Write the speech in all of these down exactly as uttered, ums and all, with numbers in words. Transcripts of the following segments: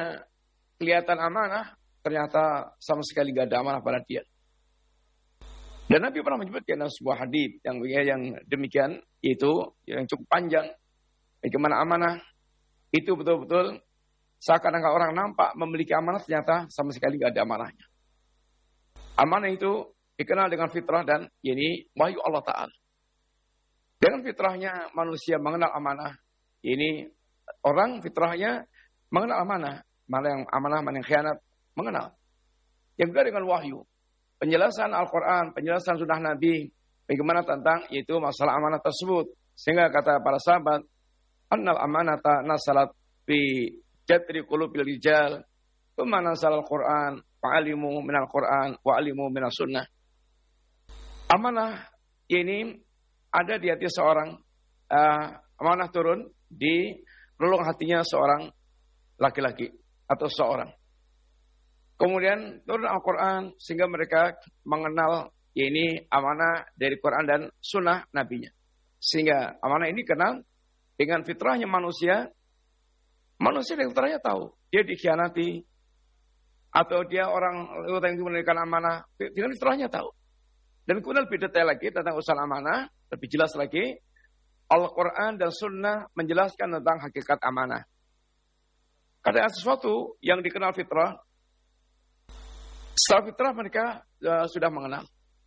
kelihatan amanah, ternyata sama sekali gak ada amanah pada dia. Dan Nabi pernah menyebutkan dalam sebuah hadis yang yang demikian, itu yang cukup panjang. Bagaimana amanah itu betul-betul seakan-akan orang nampak memiliki amanah, ternyata sama sekali gak ada amanahnya. Amanah itu dikenal dengan fitrah dan ini wahyu Allah Ta'ala. Dengan fitrahnya manusia mengenal amanah. Ini orang fitrahnya mengenal amanah. Mana yang amanah, mana yang khianat, mengenal. Yang kedua dengan wahyu. Penjelasan Al-Quran, penjelasan sunnah Nabi. Bagaimana tentang itu masalah amanah tersebut. Sehingga kata para sahabat, annal amanata nasalat fi jatri qulubil rijal. Thumma nasal Al-Quran, fa'alimu minal Quran, wa'alimu minal sunnah. Amanah ini ada di hati seorang, uh, amanah turun di relung hatinya seorang laki-laki atau seorang. Kemudian turun Al-Quran sehingga mereka mengenal ini amanah dari Quran dan sunnah nabinya. Sehingga amanah ini kenal dengan fitrahnya manusia. Manusia dengan fitrahnya tahu dia dikhianati atau dia orang yang memberikan amanah, dengan fitrahnya tahu. Dan kemudian lebih detail lagi tentang urusan amanah, lebih jelas lagi, Al-Quran dan Sunnah menjelaskan tentang hakikat amanah. Karena sesuatu yang dikenal fitrah, secara fitrah mereka uh, sudah mengenal.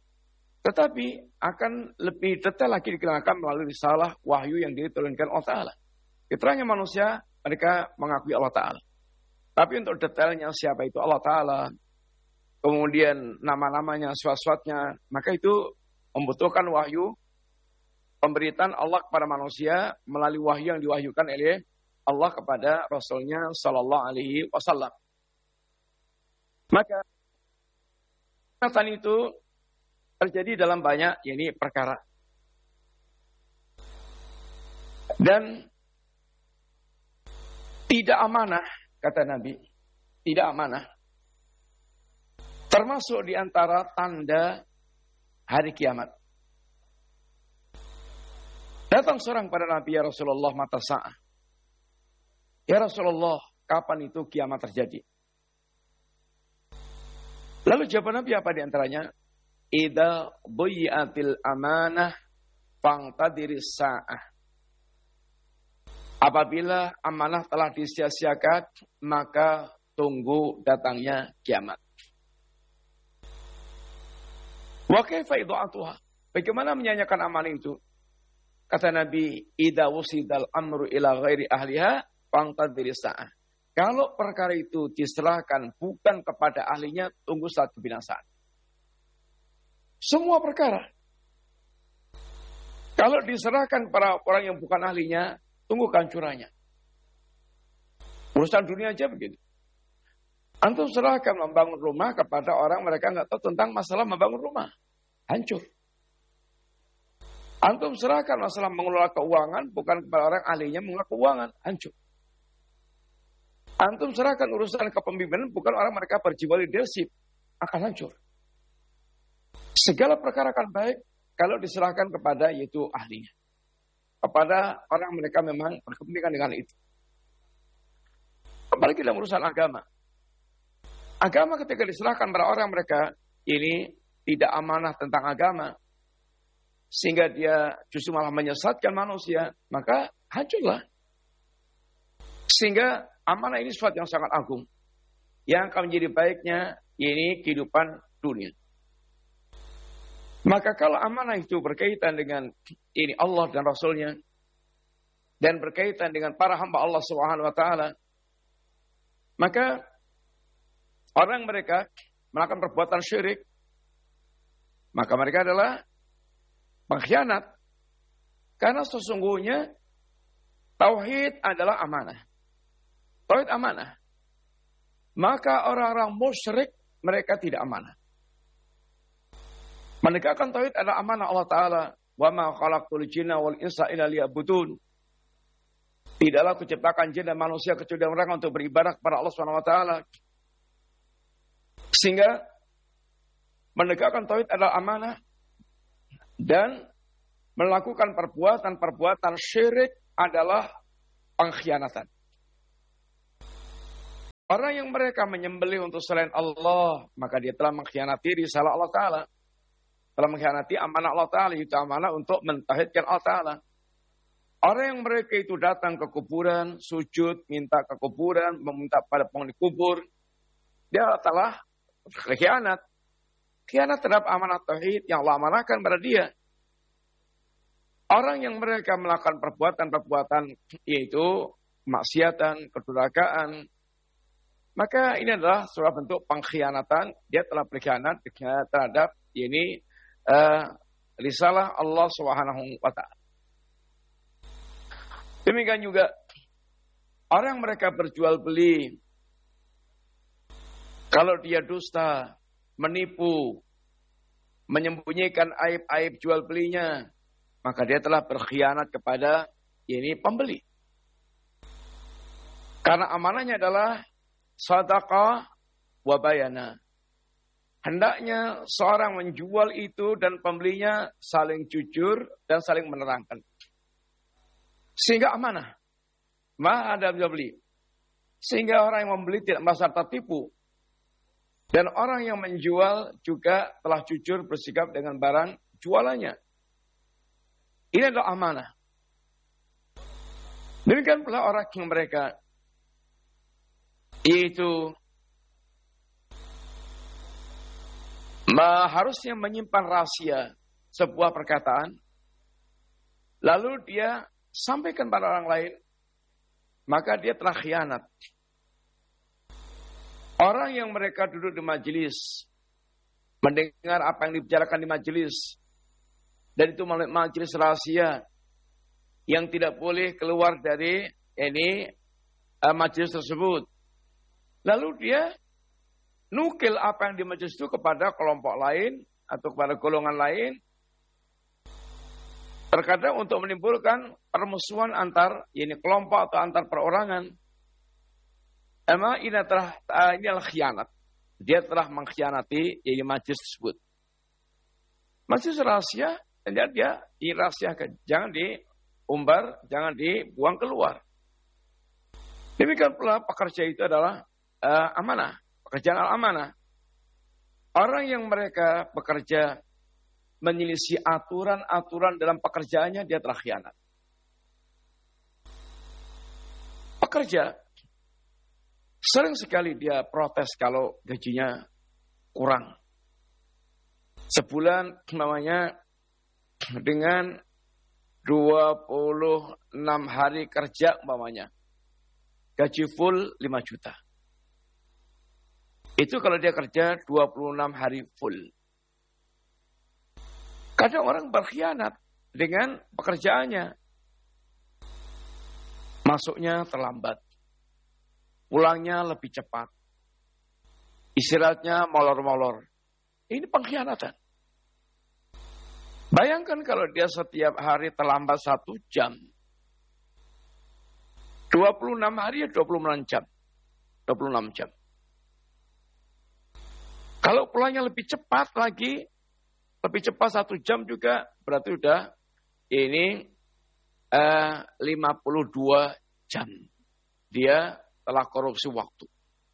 Tetapi akan lebih detail lagi dikenalkan melalui risalah wahyu yang diturunkan Allah Ta'ala. Fitrahnya manusia, mereka mengakui Allah Ta'ala. Tapi untuk detailnya siapa itu Allah Ta'ala, kemudian nama-namanya, sifat-sifatnya, maka itu membutuhkan wahyu, pemberitaan Allah kepada manusia melalui wahyu yang diwahyukan oleh Allah kepada Rasulnya Sallallahu Alaihi Wasallam. Maka kata itu terjadi dalam banyak ini perkara. Dan tidak amanah, kata Nabi, tidak amanah. Termasuk di antara tanda hari kiamat. Datang seorang pada Nabi, ya Rasulullah, mata sa'ah. Ya Rasulullah, kapan itu kiamat terjadi? Lalu jawaban Nabi apa di antaranya? Idza buyi'atil amanah fangtadiris sa'ah. Apabila amanah telah disia-siakan, maka tunggu datangnya kiamat. Wa kaifa idha'atuha? Bagaimana menyanyikan amanah itu? Kata Nabi, idza wusidal amru ila ghairi ahliha fangtadiris sa'ah. Kalau perkara itu diserahkan bukan kepada ahlinya, tunggu saat kebinasaan. Semua perkara. Kalau diserahkan kepada orang yang bukan ahlinya, tunggu kehancurannya. Urusan dunia aja begitu. Antum serahkan membangun rumah kepada orang mereka nggak tahu tentang masalah membangun rumah. Hancur. Antum serahkan masalah mengelola keuangan bukan kepada orang ahlinya mengelola keuangan. Hancur. Antum serahkan urusan kepemimpinan bukan orang mereka berjiwa leadership. Akan hancur. Segala perkara akan baik kalau diserahkan kepada yaitu ahlinya. Kepada orang mereka memang berkepentingan dengan itu. Apalagi dalam urusan agama. Agama ketika diserahkan pada orang mereka ini tidak amanah tentang agama. Sehingga dia justru malah menyesatkan manusia. Maka hancurlah. Sehingga amanah ini sesuatu yang sangat agung. Yang akan menjadi baiknya ini kehidupan dunia. Maka kalau amanah itu berkaitan dengan ini Allah dan Rasulnya. Dan berkaitan dengan para hamba Allah Subhanahu Wa Taala. Maka orang mereka melakukan perbuatan syirik. Maka mereka adalah pengkhianat. Karena sesungguhnya tauhid adalah amanah. Tauhid amanah. Maka orang-orang musyrik mereka tidak amanah. Menegakkan tauhid adalah amanah Allah Ta'ala. Wa ma khalaqtul jinna wal insa illa liya'budun. Tidaklah kuciptakan jin dan manusia kecuali mereka untuk beribadah kepada Allah Subhanahu Wa Taala. Sehingga menegakkan tauhid adalah amanah dan melakukan perbuatan-perbuatan syirik adalah pengkhianatan. Orang yang mereka menyembelih untuk selain Allah, maka dia telah mengkhianati risalah Allah Ta'ala. Telah mengkhianati amanah Allah Ta'ala, itu amanah untuk mentauhidkan Allah Ta'ala. Orang yang mereka itu datang ke kuburan, sujud, minta ke kuburan, meminta pada penghuni kubur, dia telah berkhianat. Khianat terhadap amanah tauhid yang Allah amanahkan pada dia. Orang yang mereka melakukan perbuatan-perbuatan yaitu maksiatan, kedurhakaan, maka ini adalah sebuah bentuk pengkhianatan. Dia telah berkhianat terhadap ini uh, risalah Allah Subhanahu wa taala. Demikian juga orang mereka berjual beli, kalau dia dusta, menipu, menyembunyikan aib-aib jual belinya, maka dia telah berkhianat kepada ini pembeli. Karena amanahnya adalah sadaqah wa bayana. Hendaknya seorang menjual itu dan pembelinya saling jujur dan saling menerangkan. Sehingga amanah. Ma ada jual beli. Sehingga orang yang membeli tidak merasa tertipu. Dan orang yang menjual juga telah jujur bersikap dengan barang jualannya. Ini adalah amanah. Demikian pula orang yang mereka yaitu harusnya menyimpan rahasia sebuah perkataan, lalu dia sampaikan pada orang lain, maka dia telah khianat. Orang yang mereka duduk di majelis, mendengar apa yang dibicarakan di majelis, dan itu majelis rahasia yang tidak boleh keluar dari ini uh, majelis tersebut. Lalu dia nukil apa yang di majelis itu kepada kelompok lain atau kepada golongan lain. Terkadang untuk menimbulkan permusuhan antar ini kelompok atau antar perorangan. Emang ini telah ini adalah khianat. Dia telah mengkhianati ini majelis tersebut. Majelis rahasia dan dia, dia dirahasiakan, jangan diumbar, jangan dibuang keluar. Demikian pula pekerja itu adalah Uh, amanah, pekerjaan al-amanah. Orang yang mereka bekerja menyelisih aturan-aturan dalam pekerjaannya, dia telah khianat. Pekerja sering sekali dia protes kalau gajinya kurang. Sebulan namanya dengan dua puluh enam hari kerja umpamanya, gaji full lima juta. Itu kalau dia kerja dua puluh enam hari full. Kadang orang berkhianat dengan pekerjaannya. Masuknya terlambat. Pulangnya lebih cepat. Istirahatnya molor-molor. Ini pengkhianatan. Bayangkan kalau dia setiap hari terlambat satu jam. dua puluh enam hari ya dua puluh enam jam. dua puluh enam jam. Kalau pulangnya lebih cepat lagi, lebih cepat satu jam juga, berarti udah ini uh, lima puluh dua jam. Dia telah korupsi waktu.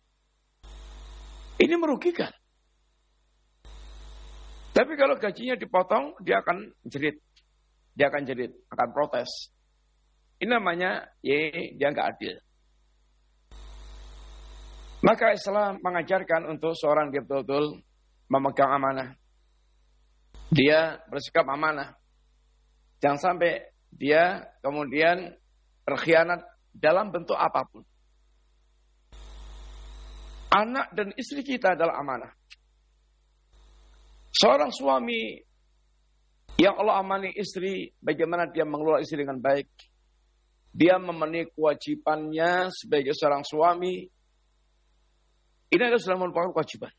Ini merugikan. Tapi kalau gajinya dipotong, dia akan jerit. Dia akan jerit, akan protes. Ini namanya, ye, dia nggak adil. Maka Islam mengajarkan untuk seorang dia betul-betul memegang amanah. Dia bersikap amanah. Jangan sampai dia kemudian berkhianat dalam bentuk apapun. Anak dan istri kita adalah amanah. Seorang suami yang Allah amani istri, bagaimana dia mengelola istri dengan baik. Dia memenuhi kewajibannya sebagai seorang suami. Ini adalah sudah merupakan kewajiban.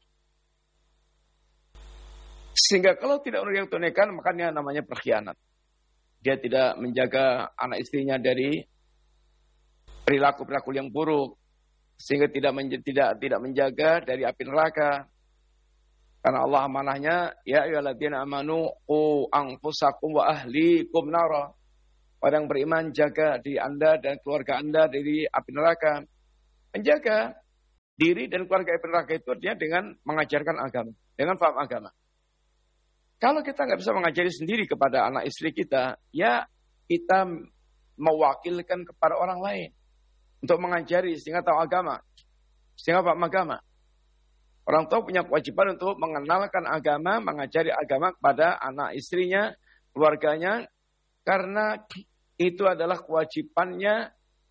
Sehingga kalau tidak dia tunaikan, makanya namanya berkhianat. Dia tidak menjaga anak istrinya dari perilaku-perilaku yang buruk. Sehingga tidak menj- tidak tidak menjaga dari api neraka. Karena Allah amanahnya, ya ayyuhalladzina amanu qu anfusakum wa ahlikum nara. Orang beriman jaga diri Anda dan keluarga Anda dari api neraka. Menjaga diri dan keluarga Ibn Raka itu artinya dengan mengajarkan agama, dengan paham agama. Kalau kita nggak bisa mengajari sendiri kepada anak istri kita, ya kita mewakilkan kepada orang lain untuk mengajari sehingga tahu agama, sehingga paham agama. Orang tua punya kewajiban untuk mengenalkan agama, mengajari agama kepada anak istrinya, keluarganya, karena itu adalah kewajibannya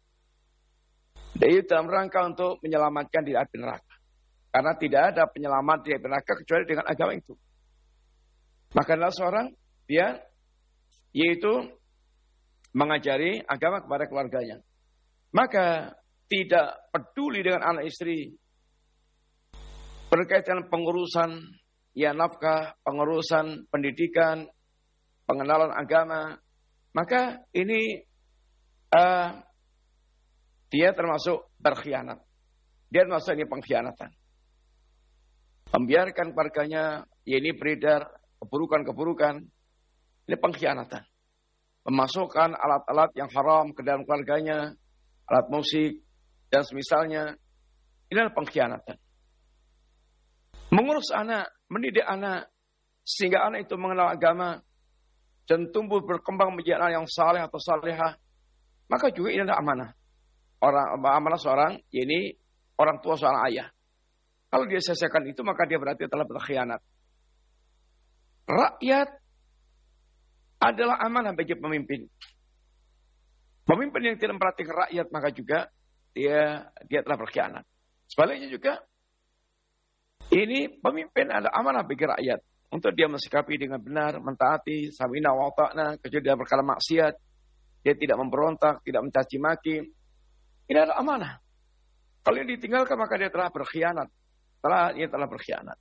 dari dalam rangka untuk menyelamatkan diri api neraka. Karena tidak ada penyelamat di api neraka kecuali dengan agama itu. Maka adalah seorang dia yaitu mengajari agama kepada keluarganya. Maka tidak peduli dengan anak istri berkaitan pengurusan ya nafkah, pengurusan pendidikan, pengenalan agama, maka ini uh, dia termasuk berkhianat. Dia termasuk ini pengkhianatan. Membiarkan keluarganya ya ini beredar keburukan-keburukan, ini pengkhianatan. Memasukkan alat-alat yang haram ke dalam keluarganya, alat musik dan semisalnya, ini adalah pengkhianatan. Mengurus anak, mendidik anak, sehingga anak itu mengenal agama dan tumbuh berkembang menjadi anak yang saleh atau salehah, maka juga ini adalah amanah. Orang amanah seorang, ini orang tua seorang ayah. Kalau dia sia-siakan itu, maka dia berarti telah berkhianat. Rakyat adalah amanah bagi pemimpin. Pemimpin yang tidak memperhatikan rakyat, maka juga dia dia telah berkhianat. Sebaliknya juga, ini pemimpin adalah amanah bagi rakyat. Untuk dia mensikapi dengan benar, mentaati, samina wa ta'na, kecuali dia berkala maksiat, dia tidak memberontak, tidak mencaci maki. Ini adalah amanah. Kalau yang ditinggalkan, maka dia telah berkhianat. Telah, dia telah berkhianat.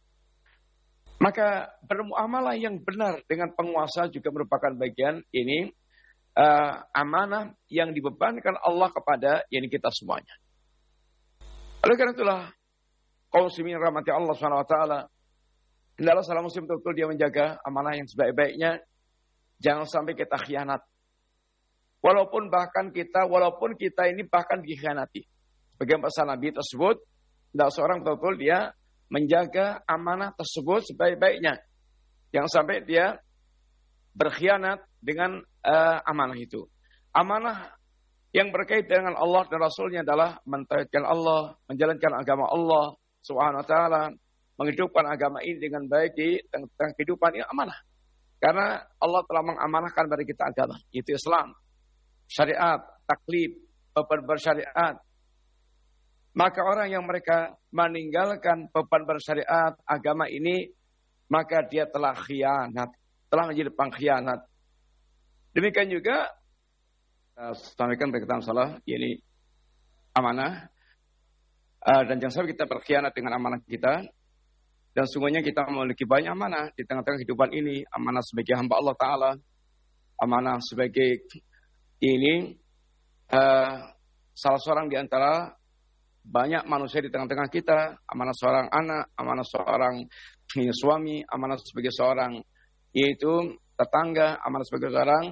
Maka bermuamalah yang benar dengan penguasa juga merupakan bagian ini uh, amanah yang dibebankan Allah kepada yani kita semuanya. Oleh karena itulah kaum muslimin rahmati Allah subhanahu wa taala, hendaklah seorang muslim betul-betul dia menjaga amanah yang sebaik-baiknya, jangan sampai kita khianat. Walaupun bahkan kita, walaupun kita ini bahkan dikhianati. Bagaimana pesan Nabi tersebut, hendaklah seorang betul-betul dia menjaga amanah tersebut sebaik-baiknya. Jangan sampai dia berkhianat dengan uh, amanah itu. Amanah yang berkaitan dengan Allah dan Rasulnya adalah mentaatkan Allah, menjalankan agama Allah subhanahu wa ta'ala, menghidupkan agama ini dengan baik di tengah kehidupan ini amanah. Karena Allah telah mengamanahkan bagi kita agama, itu Islam, syariat, taklif, beban bersyariat. Maka orang yang mereka meninggalkan beban bersyariat agama ini, maka dia telah khianat, telah menjadi pengkhianat. Demikian juga, saya sampaikan berkaitan salah, ini amanah. Dan jangan sampai kita berkhianat dengan amanah kita. Dan sungguhnya kita memiliki banyak amanah di tengah-tengah kehidupan ini. Amanah sebagai hamba Allah Ta'ala. Amanah sebagai ini, uh, salah seorang di antara banyak manusia di tengah-tengah kita, amanah seorang anak, amanah seorang ini, suami, amanah sebagai seorang yaitu tetangga, amanah sebagai seorang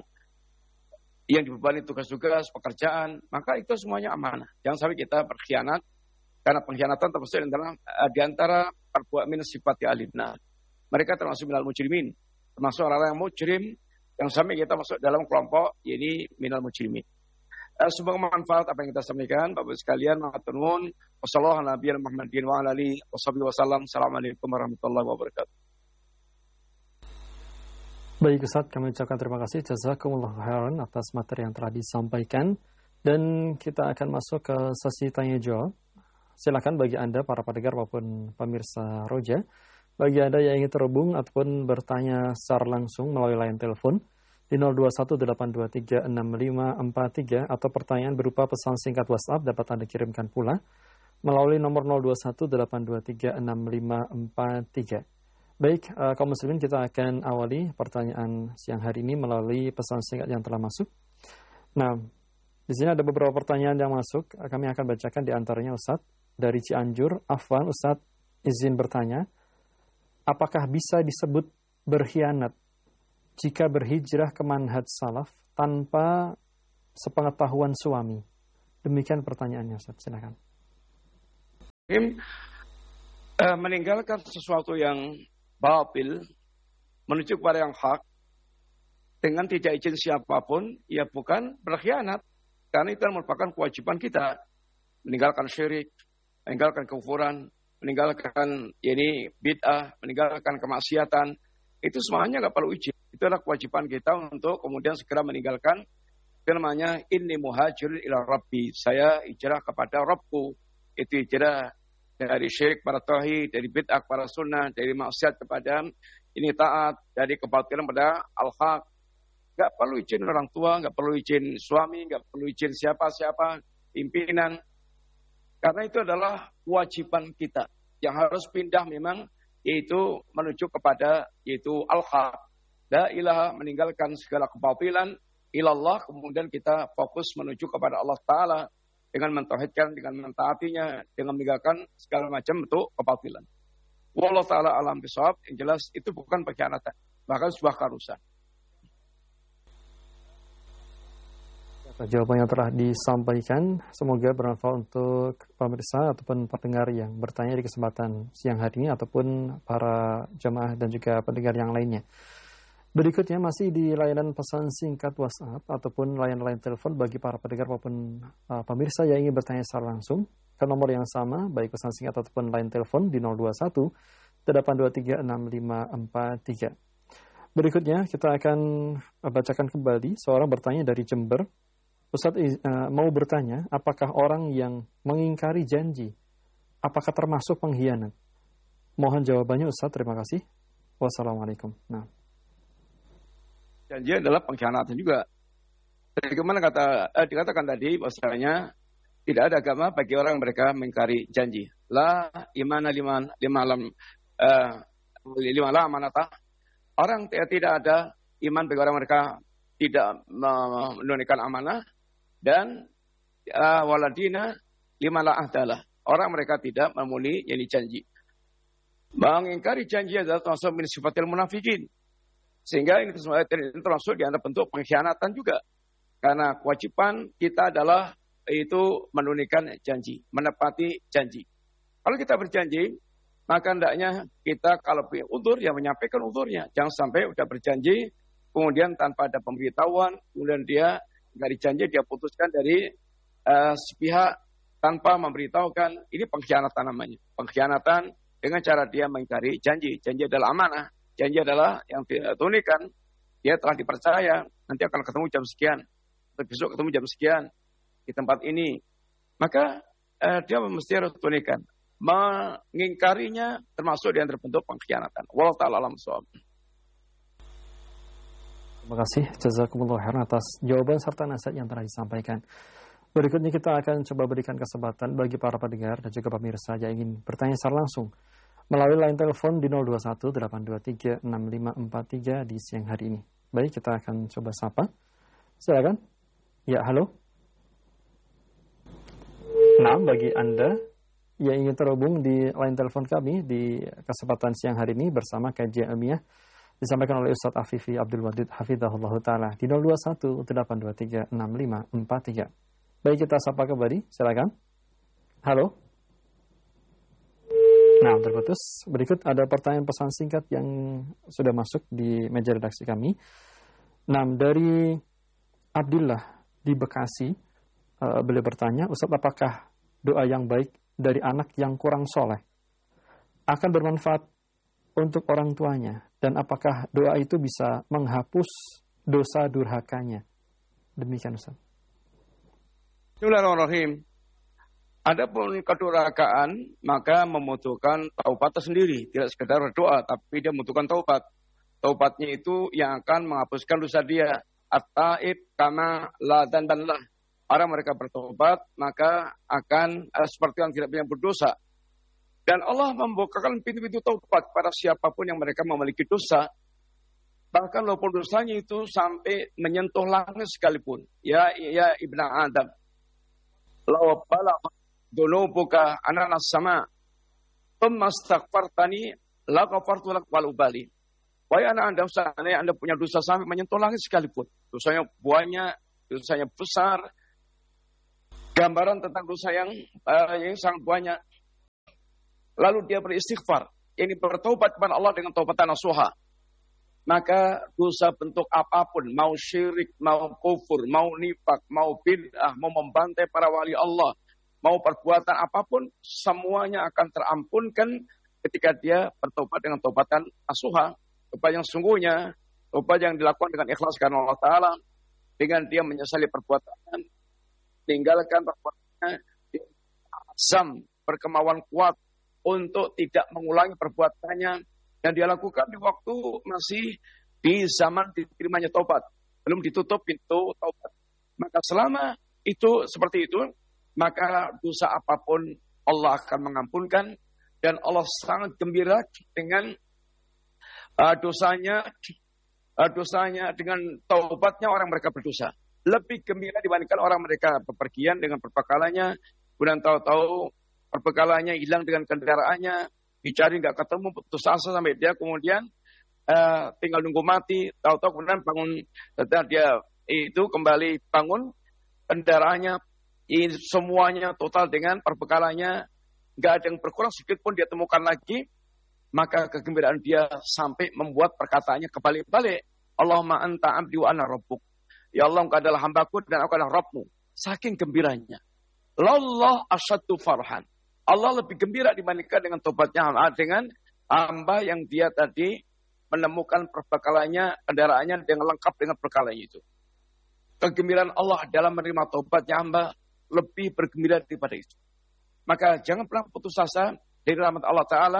yang dibebani tugas-tugas pekerjaan, maka itu semuanya amanah. Jangan sampai kita berkhianat, karena pengkhianatan termasuk di antara, di antara perbuatan min sifati alibna. Mereka termasuk minal mujrimin, termasuk orang-orang yang mujrim, yang sampai kita masuk dalam kelompok ini minal mujrimin. Uh, semoga manfaat apa yang kita sampaikan, Bapak sekalian, matur nuwun. Wassalamualaikum warahmatullahi wabarakatuh. Assalamualaikum warahmatullahi wabarakatuh. Baik Ustaz, kami ucapkan terima kasih jazakumullah khairan atas materi yang telah disampaikan, dan kita akan masuk ke sesi tanya jawab. Silakan bagi Anda para pendengar maupun pemirsa Roja, bagi Anda yang ingin terhubung ataupun bertanya secara langsung melalui line telepon di nol dua satu delapan dua tiga enam lima empat tiga atau pertanyaan berupa pesan singkat WhatsApp dapat Anda kirimkan pula melalui nomor nol dua satu delapan dua tiga enam lima empat tiga. Baik, uh, kaum muslimin, kita akan awali pertanyaan siang hari ini melalui pesan singkat yang telah masuk. Nah, di sini ada beberapa pertanyaan yang masuk, kami akan bacakan di antaranya Ustaz dari Cianjur. Afwan, Ustaz izin bertanya, apakah bisa disebut berkhianat jika berhijrah ke manhaj salaf tanpa sepengetahuan suami? Demikian pertanyaannya, Ustaz. Silakan. Uh, meninggalkan sesuatu yang batil menuju kepada yang hak dengan tidak izin siapapun, ya bukan berkhianat. Karena itu merupakan kewajiban kita. Meninggalkan syirik, meninggalkan kufuran, meninggalkan ini bid'ah, meninggalkan kemaksiatan. Itu semuanya nggak perlu izin. Itu adalah kewajiban kita untuk kemudian segera meninggalkan. Itu namanya inni muhajirun ila rabbi. Saya hijrah kepada Rabbku. Itu hijrah dari syirik kepada tauhid, dari bid'ah kepada sunnah, dari maksiat kepada ini taat, dari kebatilan pada al-haq. Gak perlu izin orang tua, gak perlu izin suami, gak perlu izin siapa-siapa, pimpinan. Karena itu adalah kewajiban kita. Yang harus pindah memang yaitu menuju kepada yaitu al-haq. La ilaha, meninggalkan segala kebatilan, ilallah, kemudian kita fokus menuju kepada Allah Ta'ala. Dengan mentauhidkan, dengan mentaatinya, dengan meninggalkan segala macam bentuk kebatilan. Wallahu ta'ala alam bisawab, yang jelas itu bukan pengkhianatan, bahkan sebuah keharusan. Jawaban yang telah disampaikan semoga bermanfaat untuk pemirsa ataupun pendengar yang bertanya di kesempatan siang hari ini ataupun para jemaah dan juga pendengar yang lainnya. Berikutnya masih di layanan pesan singkat WhatsApp ataupun layanan telepon bagi para pendengar maupun uh, pemirsa yang ingin bertanya secara langsung ke nomor yang sama baik pesan singkat ataupun layanan telepon di nol dua satu delapan dua tiga enam lima empat tiga. Berikutnya kita akan bacakan kembali seorang bertanya dari Jember. Ustadz uh, mau bertanya, apakah orang yang mengingkari janji apakah termasuk pengkhianat? Mohon jawabannya Ustadz, terima kasih. Wassalamualaikum. Nah. Janji adalah pengkhianatan juga. Bagaimana kata eh, dikatakan tadi bahwasanya tidak ada agama bagi orang yang mereka mengingkari janji. La imana liman limalam eh, lima la amanatah. Orang tidak ada iman bagi orang mereka tidak menunaikan amanah dan uh, waladina lima la ahdalah. Orang mereka tidak memenuhi yang janji. Mengingkari janji adalah termasuk min sifatil munafikin. Sehingga ini termasuk di antara bentuk pengkhianatan juga. Karena kewajiban kita adalah itu menunaikan janji, menepati janji. Kalau kita berjanji, maka hendaknya kita kalau punya udzur, ya menyampaikan udzurnya. Jangan sampai udah berjanji, kemudian tanpa ada pemberitahuan, kemudian dia nggak dijanji, dia putuskan dari uh, sepihak tanpa memberitahukan. Ini pengkhianatan namanya. Pengkhianatan dengan cara dia mengingkari janji. Janji adalah amanah. Janji adalah yang ditunaikan, dia telah dipercaya, nanti akan ketemu jam sekian, atau besok ketemu jam sekian, di tempat ini. Maka eh, dia mesti harus tunaikan. Mengingkarinya termasuk di antara bentuk pengkhianatan. Wallahu ta'ala alam shawab. Terima kasih, jazakumullah khairan atas jawaban serta nasihat yang telah disampaikan. Berikutnya kita akan coba berikan kesempatan bagi para pendengar dan juga pemirsa yang ingin bertanya secara langsung melalui line telepon di nol dua satu delapan dua tiga enam lima empat tiga di siang hari ini. Baik, kita akan coba sapa. Silakan. Ya, halo. Nah, bagi Anda yang ingin terhubung di line telepon kami di kesempatan siang hari ini bersama kajian ilmiah disampaikan oleh Ustadz Afifi Abdul Wadid Hafizahullah Ta'ala di nol dua satu delapan dua tiga enam lima empat tiga. Baik, kita sapa kembali. Silakan. Halo. Nah, terputus. Berikut ada pertanyaan pesan singkat yang sudah masuk di meja redaksi kami. Nah, dari Abdullah di Bekasi, uh, beliau bertanya, Ustadz, apakah doa yang baik dari anak yang kurang soleh akan bermanfaat untuk orang tuanya? Dan apakah doa itu bisa menghapus dosa durhakanya? Demikian, Ustadz. Bismillahirrahmanirrahim. Adapun kedurhakaan maka membutuhkan taubat tersendiri, tidak sekedar doa, tapi dia membutuhkan taubat. Taubatnya itu yang akan menghapuskan dosa dia. At-taib kama la dzanbanlah. Orang mereka bertobat maka akan eh, seperti yang tidak punya berdosa. Dan Allah membukakan pintu-pintu taubat pada siapapun yang mereka memiliki dosa. Bahkan walaupun dosanya itu sampai menyentuh langit sekalipun. Ya ya ibna Adam. Law balagha dunubuka ananas sama thumma astaghfartani la ghafartu lak wal ubali. Wahai anak Anda, seandainya Anda punya dosa sampai menyentuh langit sekalipun, dosanya banyak, dosanya besar, gambaran tentang dosa yang uh, yang sangat banyak, lalu dia beristighfar, ini bertobat kepada Allah dengan taubatan nasuha, maka dosa bentuk apapun, mau syirik, mau kufur, mau nifak, mau bid'ah, mau membantai para wali Allah, mau perbuatan apapun, semuanya akan terampunkan ketika dia bertobat dengan taubatan nasuha, tobat yang sungguhnya, tobat yang dilakukan dengan ikhlas karena Allah Ta'ala, dengan dia menyesali perbuatannya, tinggalkan perbuatannya, azam, berkemauan kuat untuk tidak mengulangi perbuatannya, dan dia lakukan di waktu masih di zaman diterimanya taubat, belum ditutup pintu taubat. Maka selama itu seperti itu, maka dosa apapun Allah akan mengampunkan, dan Allah sangat gembira dengan uh, dosanya, uh, dosanya dengan taubatnya orang mereka berdosa. Lebih gembira dibandingkan orang mereka bepergian dengan perbekalannya, kemudian tahu-tahu perbekalannya hilang dengan kendaraannya, dicari nggak ketemu, putus asa sampai dia kemudian uh, tinggal nunggu mati, tahu-tahu kemudian bangun, setelah dia itu kembali bangun, kendaraannya ini semuanya total dengan perbekalannya, nggak ada yang berkurang sedikit pun dia temukan lagi, maka kegembiraan dia sampai membuat perkataannya kebalik-balik. Allahumma anta abdi wa ana rabbuk. Ya Allah, engkau adalah hambaku dan aku adalah Rabbmu. Saking gembiranya. Lallah asyaddu farhan. Allah lebih gembira dibandingkan dengan tobatnya dengan hamba yang dia tadi menemukan perbekalannya, kendaraannya dengan lengkap dengan perkalanya itu. Kegembiraan Allah dalam menerima tobatnya hamba lebih bergembira daripada itu. Maka jangan pernah putus asa dari rahmat Allah Ta'ala.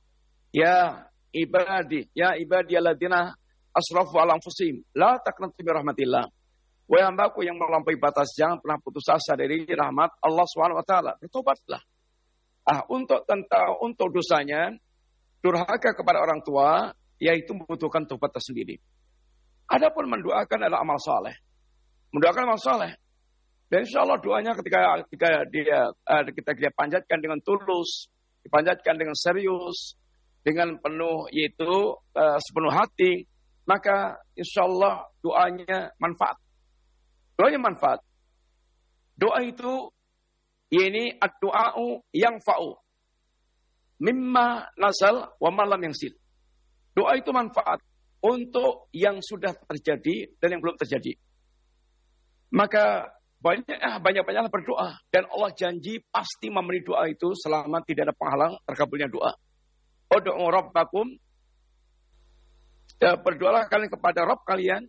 Ya ibadi, ya ibadi alladzina asrafu ala anfusihim, la taqnatu min rahmatillah. Wahai hambaku yang melampaui batas, jangan pernah putus asa dari rahmat Allah Subhanahu wa taala. Bertobatlah. Ah, untuk tentang untuk dosanya, durhaka kepada orang tua, yaitu membutuhkan tobat tersendiri. Adapun mendoakan adalah amal saleh. Mendoakan amal saleh. Dan insya Allah doanya ketika ketika dia uh, kita dia panjatkan dengan tulus, dipanjatkan dengan serius, dengan penuh yaitu uh, sepenuh hati, maka insya Allah doanya manfaat. Doanya manfaat. Doa itu ini ad-du'a'u yang fa'u mimma nazal wa malam yang sil. Doa itu manfaat untuk yang sudah terjadi dan yang belum terjadi. Maka banyak ah, banyak-banyaklah berdoa, dan Allah janji pasti memberi doa itu selama tidak ada penghalang terkabulnya doa. Ud'u rabbakum, ya, berdoalah kalian kepada Rabb kalian,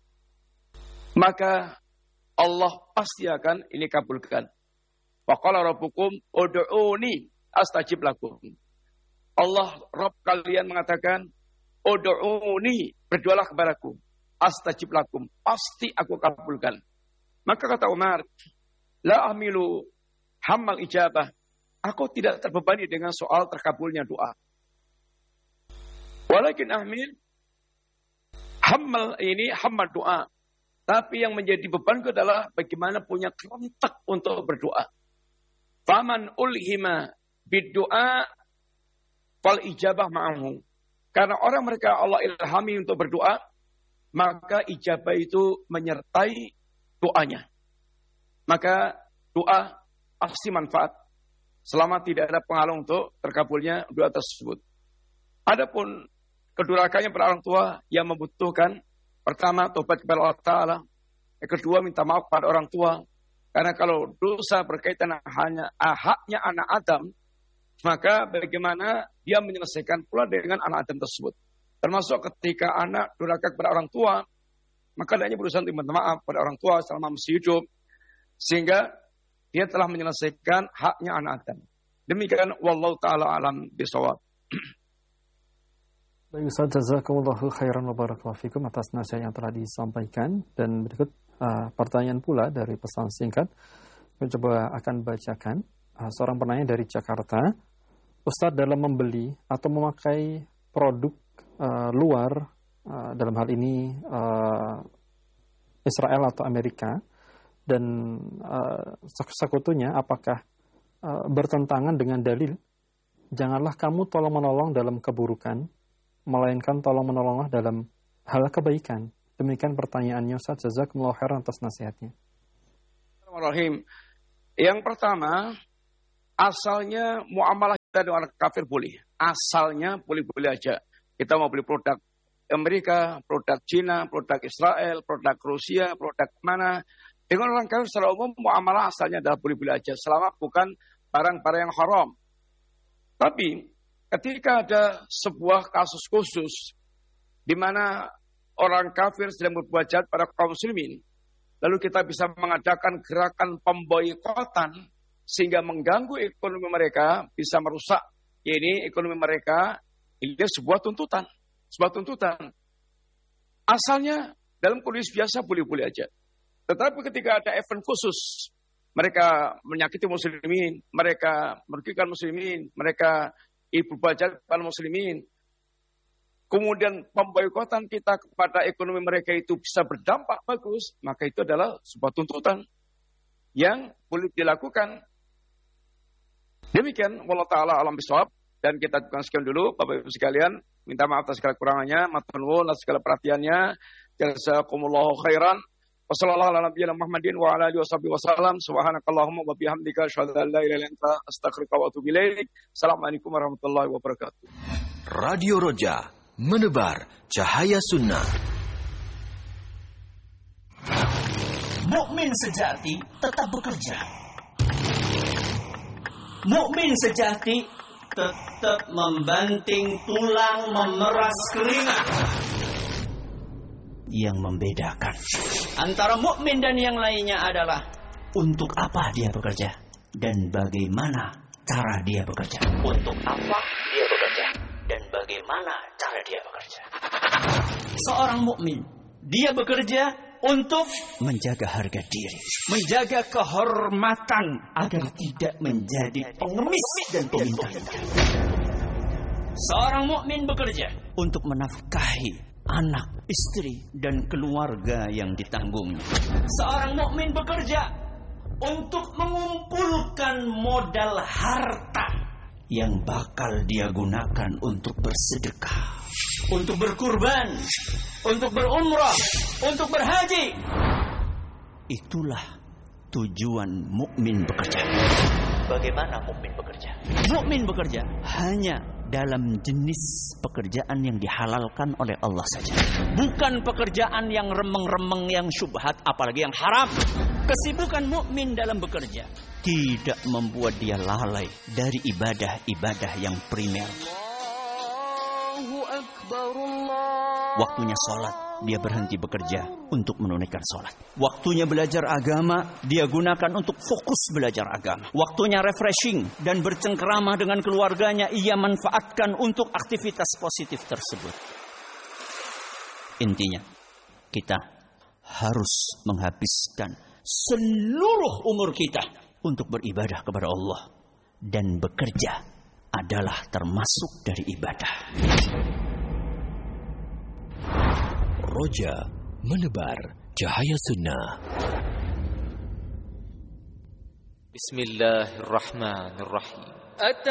maka Allah pasti akan ini kabulkan. Wa qala rabbukum ud'uni astajib lakum. Allah Rabb kalian mengatakan, ud'uni, berdoalah kepadaku, astajib lakum, pasti aku kabulkan. Maka kata Umar, la ahmilu hammal ijabah, aku tidak terbebani dengan soal terkabulnya doa. Walakin ahmil hammal ini hammal doa, tapi yang menjadi bebanku adalah bagaimana punya kerentak untuk berdoa. Faman ulhima biddu'a fal ijabah ma'ahu. Karena orang mereka Allah ilhami untuk berdoa, maka ijabah itu menyertai doanya. Maka doa pasti manfaat selama tidak ada penghalang untuk terkabulnya doa tersebut. Adapun kedurhakannya para orang tua yang membutuhkan, pertama tobat kepada Allah Ta'ala, yang kedua minta maaf kepada orang tua. Karena kalau dosa berkaitan hanya ah, haknya anak Adam, maka bagaimana dia menyelesaikan pula dengan anak Adam tersebut. Termasuk ketika anak durhaka kepada orang tua, maka dia berusaha untuk minta maaf kepada orang tua selama masih hidup, sehingga dia telah menyelesaikan haknya anak Adam. Demikian wallahu taala alam bisawab. Baik Ustaz, jazakumullahu khairan wa barakallahu fikum atas nasihat yang telah disampaikan. Dan berikut uh, pertanyaan pula dari pesan singkat. Saya coba akan bacakan. Uh, seorang penanya dari Jakarta. Ustaz, dalam membeli atau memakai produk uh, luar, uh, dalam hal ini uh, Israel atau Amerika, dan uh, sekutunya, apakah uh, bertentangan dengan dalil janganlah kamu tolong-menolong dalam keburukan, melainkan tolong-menolonglah dalam hal kebaikan? Demikian pertanyaannya Ustaz. Jazakumullahu khairan atas nasihatnya. Bismillahirrahmanirrahim. Yang pertama, asalnya muamalah kita dengan orang kafir boleh. Asalnya boleh-boleh aja. Kita mau beli produk Amerika, produk Cina, produk Israel, produk Rusia, produk mana. Dengan orang kafir secara umum muamalah asalnya adalah boleh-boleh aja. Selama bukan barang-barang yang haram. Tapi ketika ada sebuah kasus khusus di mana orang kafir sedang berbuat jahat pada kaum muslimin, lalu kita bisa mengadakan gerakan pemboikotan sehingga mengganggu ekonomi mereka, bisa merusak ini ekonomi mereka, ini sebuah tuntutan, sebuah tuntutan. Asalnya dalam kondisi biasa boleh-boleh aja. Tetapi ketika ada event khusus, mereka menyakiti muslimin, mereka merugikan muslimin, mereka berbuat jahat pada muslimin, kemudian pemboikotan kita kepada ekonomi mereka itu bisa berdampak bagus, maka itu adalah sebuah tuntutan yang boleh dilakukan. Demikian, wallahu ta'ala alam bisawab. Dan kita tukang sekian dulu, Bapak Ibu sekalian. Minta maaf atas segala kurangannya, matur nuwun atas segala perhatiannya. Jazakumullahu khairan. Wassallallahu ala nabiyina Muhammadin wa ala alihi wasallam. Subhanakallahumma wa bihamdika asyhadu an la ilaha illa anta astaghfiruka wa atubu ilaik. Assalamualaikum warahmatullahi wabarakatuh. Radio Roja, menebar cahaya sunnah. Mukmin sejati tetap bekerja. Mukmin sejati tetap membanting tulang, memeras keringat. Yang membedakan antara mukmin dan yang lainnya adalah untuk apa dia bekerja dan bagaimana cara dia bekerja. Untuk apa dia bekerja dan bagaimana cara dia bekerja. Seorang mukmin, dia bekerja untuk menjaga harga diri, menjaga kehormatan agar tidak menjadi pengemis dan peminta-minta. Seorang mukmin bekerja untuk menafkahi anak, istri, dan keluarga yang ditanggungnya. Seorang mukmin bekerja untuk mengumpulkan modal harta yang bakal dia gunakan untuk bersedekah, untuk berkurban, untuk berumrah, untuk berhaji. Itulah tujuan mukmin bekerja. Bagaimana mukmin bekerja? Mukmin bekerja hanya dalam jenis pekerjaan yang dihalalkan oleh Allah saja. Bukan pekerjaan yang remeng-remeng, yang syubhat, apalagi yang haram. Kesibukan mukmin dalam bekerja tidak membuat dia lalai dari ibadah-ibadah yang primer. Waktunya sholat, dia berhenti bekerja untuk menunaikan sholat. Waktunya belajar agama, dia gunakan untuk fokus belajar agama. Waktunya refreshing dan bercengkerama dengan keluarganya, ia manfaatkan untuk aktivitas positif tersebut. Intinya, kita harus menghabiskan seluruh umur kita untuk beribadah kepada Allah. Dan bekerja adalah termasuk dari ibadah. Roja, menebar cahaya sunnah. Bismillahirrahmanirrahim.